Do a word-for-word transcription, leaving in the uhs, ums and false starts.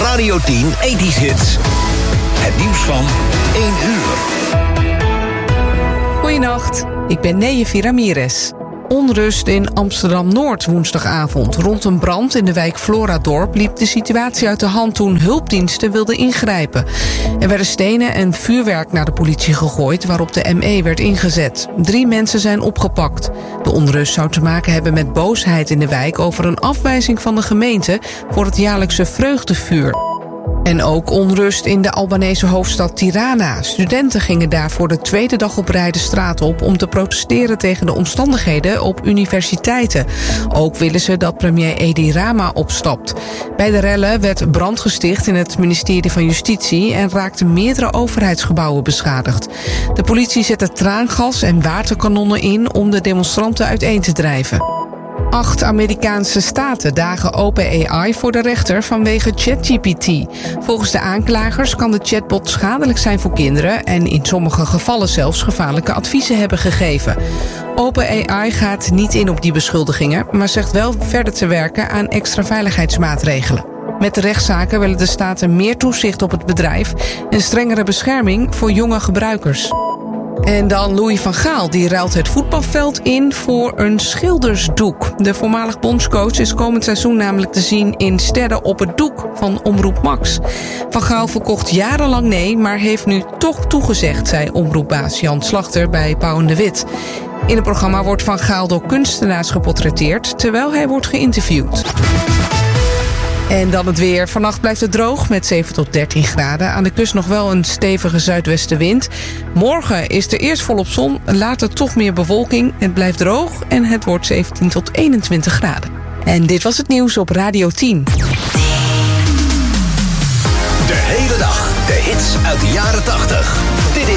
Radio tien ethisch hits. Het nieuws van één uur. Goedenacht, ik ben Neeje Ramirez. Onrust in Amsterdam-Noord woensdagavond. Rond een brand in de wijk Floradorp liep de situatie uit de hand toen hulpdiensten wilden ingrijpen. Er werden stenen en vuurwerk naar de politie gegooid, waarop de M E werd ingezet. Drie mensen zijn opgepakt. De onrust zou te maken hebben met boosheid in de wijk over een afwijzing van de gemeente voor het jaarlijkse vreugdevuur. En ook onrust in de Albanese hoofdstad Tirana. Studenten gingen daar voor de tweede dag op rij de straat op om te protesteren tegen de omstandigheden op universiteiten. Ook willen ze dat premier Edi Rama opstapt. Bij de rellen werd brand gesticht in het ministerie van Justitie en raakten meerdere overheidsgebouwen beschadigd. De politie zette traangas en waterkanonnen in om de demonstranten uiteen te drijven. Acht Amerikaanse staten dagen OpenAI voor de rechter vanwege ChatGPT. Volgens de aanklagers kan de chatbot schadelijk zijn voor kinderen en in sommige gevallen zelfs gevaarlijke adviezen hebben gegeven. OpenAI gaat niet in op die beschuldigingen, maar zegt wel verder te werken aan extra veiligheidsmaatregelen. Met de rechtszaken willen de staten meer toezicht op het bedrijf en strengere bescherming voor jonge gebruikers. En dan Louis van Gaal, die ruilt het voetbalveld in voor een schildersdoek. De voormalig bondscoach is komend seizoen namelijk te zien in Sterren op het doek van Omroep Max. Van Gaal verkocht jarenlang nee, maar heeft nu toch toegezegd, zei omroepbaas Jan Slachter bij Pauw en de Wit. In het programma wordt Van Gaal door kunstenaars geportretteerd, terwijl hij wordt geïnterviewd. En dan het weer. Vannacht blijft het droog met zeven tot dertien graden. Aan de kust nog wel een stevige zuidwestenwind. Morgen is er eerst volop zon, later toch meer bewolking. Het blijft droog en het wordt zeventien tot eenentwintig graden. En dit was het nieuws op Radio tien. De hele dag de hits uit de jaren tachtig. Dit is